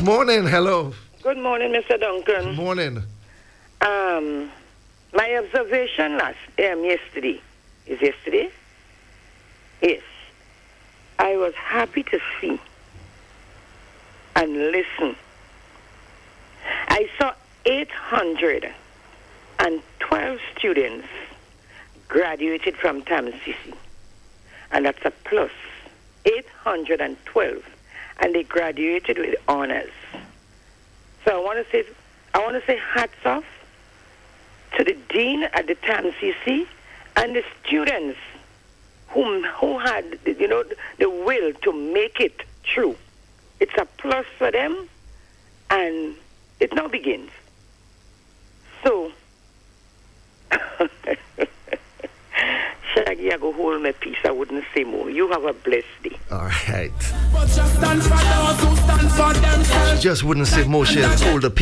Morning, hello. Good morning, Mr. Duncan. Morning. My observation yesterday. Is yesterday? Yes. I was happy to see and listen. I saw 812 students graduated from TAMCC. And that's a plus. 812. And they graduated with honors. So I want to say hats off to the dean at the TAMCC and the students who had the will to make it true. It's a plus for them, and it now begins. So, Shaggy, I go hold my peace. I wouldn't say more. You have a blessed day. All right. She just wouldn't say more. She'll hold the peace.